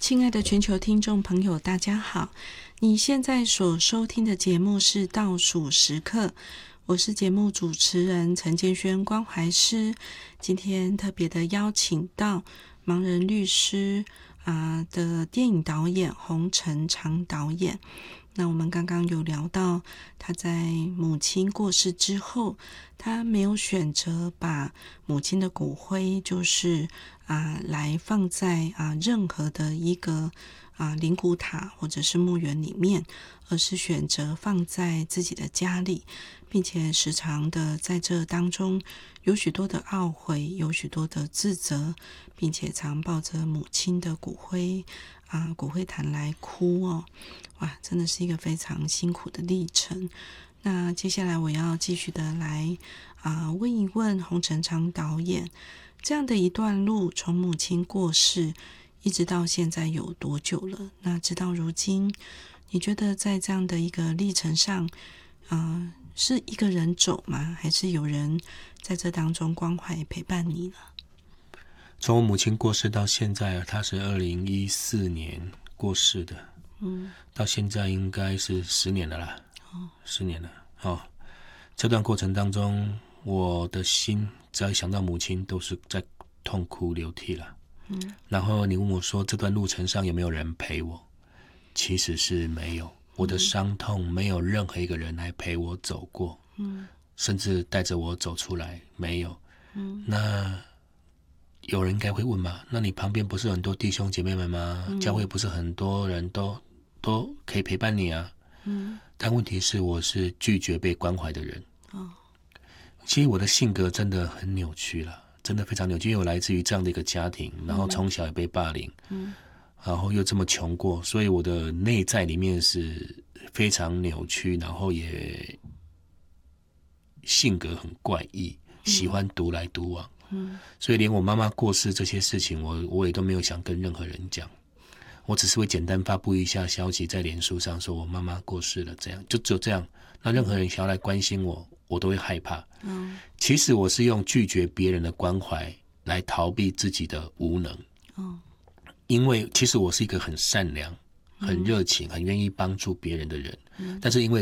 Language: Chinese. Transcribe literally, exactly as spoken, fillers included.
亲爱的全球听众朋友，大家好！你现在所收听的节目是倒数时刻，我是节目主持人陈建轩关怀师。今天特别的邀请到盲人律师啊、呃、的电影导演洪成昌导演。那我们刚刚有聊到，他在母亲过世之后，他没有选择把母亲的骨灰，就是啊、呃、来放在啊、呃、任何的一个啊灵骨塔或者是墓园里面，而是选择放在自己的家里，并且时常的在这当中有许多的懊悔，有许多的自责，并且常抱着母亲的骨灰啊骨灰坛来哭哦。哇，真的是一个非常辛苦的历程。那接下来我要继续的来啊、呃、问一问洪成昌导演，这样的一段路从母亲过世一直到现在有多久了？那直到如今，你觉得在这样的一个历程上，啊、呃，是一个人走吗？还是有人在这当中关怀陪伴你呢？ 从我母亲过世到现在，她是二零一四年过世的。 嗯， 到现在应该是十年了啦，哦，十年了。哦，这段过程当中，我的心只要一想到母亲，都是在痛哭流涕了。嗯，然后你问我说，这段路程上有没有人陪我？其实是没有，我的伤痛没有任何一个人来陪我走过。嗯，甚至带着我走出来，没有。嗯，那有人应该会问嘛？那你旁边不是很多弟兄姐妹们吗？嗯、教会不是很多人都都可以陪伴你啊？嗯，但问题是，我是拒绝被关怀的人。哦，其实我的性格真的很扭曲了，真的非常扭曲，因为我来自于这样的一个家庭，然后从小也被霸凌，嗯，然后又这么穷过，所以我的内在里面是非常扭曲，然后也性格很怪异，喜欢独来独往。嗯，所以连我妈妈过世这些事情，我我也都没有想跟任何人讲，我只是会简单发布一下消息在脸书上，说我妈妈过世了，这样就只有这样。那任何人想要来关心我，我都会害怕。嗯，其实我是用拒绝别人的关怀来逃避自己的无能。哦，因为其实我是一个很善良、很热情、很愿意帮助别人的人，嗯，但是因为